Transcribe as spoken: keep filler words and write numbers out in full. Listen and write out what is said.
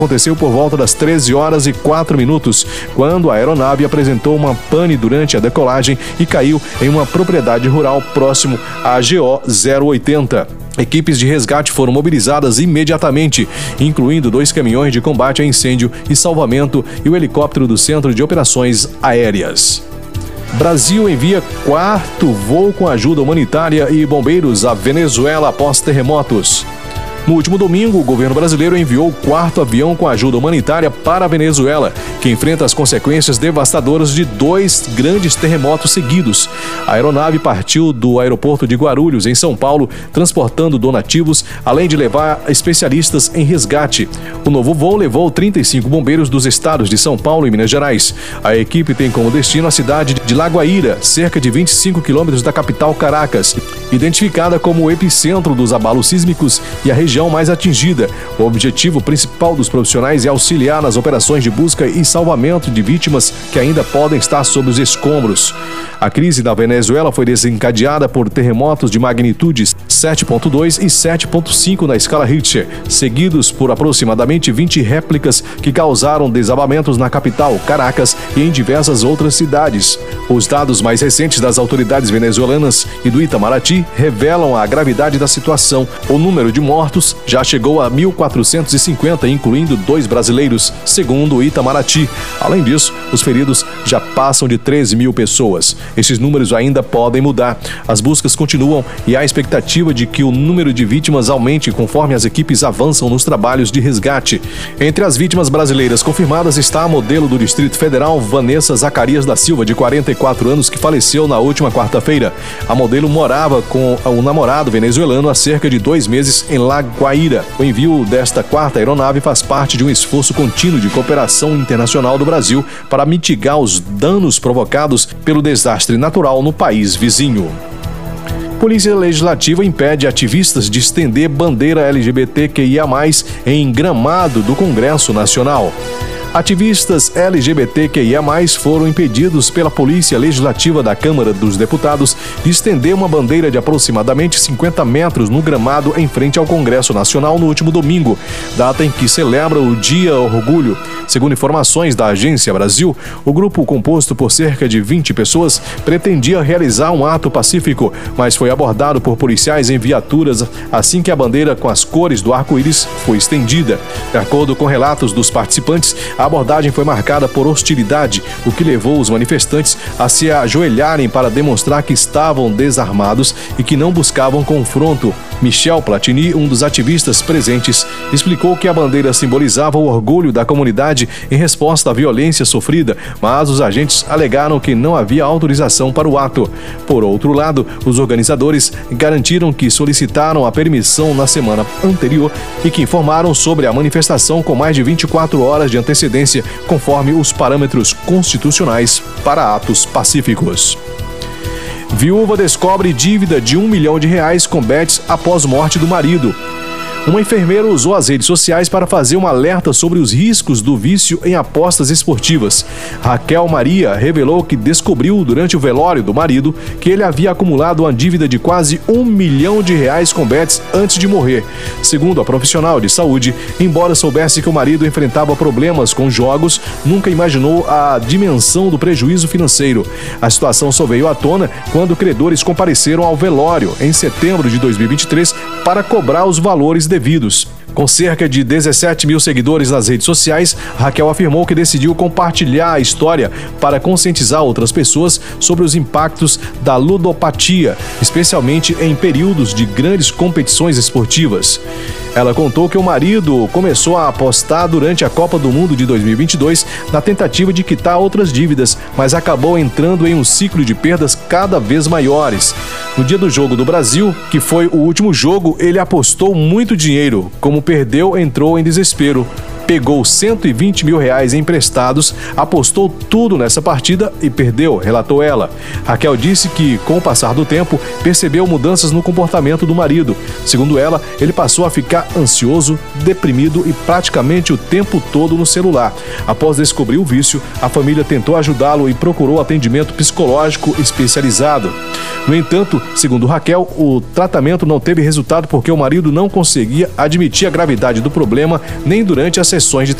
Aconteceu por volta das treze horas e quatro minutos, quando a aeronave apresentou uma pane durante a decolagem e caiu em uma propriedade rural próximo à G O zero oitenta. Equipes de resgate foram mobilizadas imediatamente, incluindo dois caminhões de combate a incêndio e salvamento e o helicóptero do Centro de Operações Aéreas. Brasil envia quarto voo com ajuda humanitária e bombeiros à Venezuela após terremotos. No último domingo, o governo brasileiro enviou o quarto avião com ajuda humanitária para a Venezuela, que enfrenta as consequências devastadoras de dois grandes terremotos seguidos. A aeronave partiu do aeroporto de Guarulhos, em São Paulo, transportando donativos, além de levar especialistas em resgate. O novo voo levou trinta e cinco bombeiros dos estados de São Paulo e Minas Gerais. A equipe tem como destino a cidade de La Guaira, cerca de vinte e cinco quilômetros da capital Caracas, identificada como o epicentro dos abalos sísmicos e a região mais atingida. O objetivo principal dos profissionais é auxiliar nas operações de busca e salvamento de vítimas que ainda podem estar sob os escombros. A crise da Venezuela foi desencadeada por terremotos de magnitudes sete ponto dois e sete ponto cinco na escala Richter, seguidos por aproximadamente vinte réplicas que causaram desabamentos na capital, Caracas, e em diversas outras cidades. Os dados mais recentes das autoridades venezuelanas e do Itamaraty revelam a gravidade da situação. O número de mortos já chegou a mil quatrocentos e cinquenta, incluindo dois brasileiros, segundo o Itamaraty. Além disso, os feridos já passam de treze mil pessoas. Esses números ainda podem mudar. As buscas continuam e há expectativa de que o número de vítimas aumente conforme as equipes avançam nos trabalhos de resgate. Entre as vítimas brasileiras confirmadas está a modelo do Distrito Federal, Vanessa Zacarias da Silva, de quarenta e quatro anos, que faleceu na última quarta-feira. A modelo morava com o namorado venezuelano há cerca de dois meses em La Guaira. O envio desta quarta aeronave faz parte de um esforço contínuo de cooperação internacional do Brasil para mitigar os danos provocados pelo desastre natural no país vizinho. Polícia Legislativa impede ativistas de estender bandeira L G B T Q I A mais, em Gramado do Congresso Nacional. Ativistas L G B T Q I A mais, foram impedidos pela Polícia Legislativa da Câmara dos Deputados de estender uma bandeira de aproximadamente cinquenta metros no gramado em frente ao Congresso Nacional no último domingo, data em que celebra o Dia Orgulho. Segundo informações da Agência Brasil, o grupo, composto por cerca de vinte pessoas, pretendia realizar um ato pacífico, mas foi abordado por policiais em viaturas assim que a bandeira com as cores do arco-íris foi estendida. De acordo com relatos dos participantes, a abordagem foi marcada por hostilidade, o que levou os manifestantes a se ajoelharem para demonstrar que estavam desarmados e que não buscavam confronto. Michel Platini, um dos ativistas presentes, explicou que a bandeira simbolizava o orgulho da comunidade em resposta à violência sofrida, mas os agentes alegaram que não havia autorização para o ato. Por outro lado, os organizadores garantiram que solicitaram a permissão na semana anterior e que informaram sobre a manifestação com mais de vinte e quatro horas de antecedência, conforme os parâmetros constitucionais para atos pacíficos. Viúva descobre dívida de um milhão de reais com bets após morte do marido. Uma enfermeira usou as redes sociais para fazer um alerta sobre os riscos do vício em apostas esportivas. Raquel Maria revelou que descobriu durante o velório do marido que ele havia acumulado uma dívida de quase um milhão de reais com bets antes de morrer. Segundo a profissional de saúde, embora soubesse que o marido enfrentava problemas com jogos, nunca imaginou a dimensão do prejuízo financeiro. A situação só veio à tona quando credores compareceram ao velório em setembro de dois mil e vinte e três para cobrar os valores devidos. Com cerca de dezessete mil seguidores nas redes sociais, Raquel afirmou que decidiu compartilhar a história para conscientizar outras pessoas sobre os impactos da ludopatia, especialmente em períodos de grandes competições esportivas. Ela contou que o marido começou a apostar durante a Copa do Mundo de dois mil e vinte e dois na tentativa de quitar outras dívidas, mas acabou entrando em um ciclo de perdas cada vez maiores. No dia do jogo do Brasil, que foi o último jogo, ele apostou muito dinheiro. Como perdeu, entrou em desespero. Pegou cento e vinte mil reais emprestados, apostou tudo nessa partida e perdeu, relatou ela. Raquel disse que, com o passar do tempo, percebeu mudanças no comportamento do marido. Segundo ela, ele passou a ficar ansioso, deprimido e praticamente o tempo todo no celular. Após descobrir o vício, a família tentou ajudá-lo e procurou atendimento psicológico especializado. No entanto, segundo Raquel, o tratamento não teve resultado porque o marido não conseguia admitir a gravidade do problema nem durante as sessões sessões de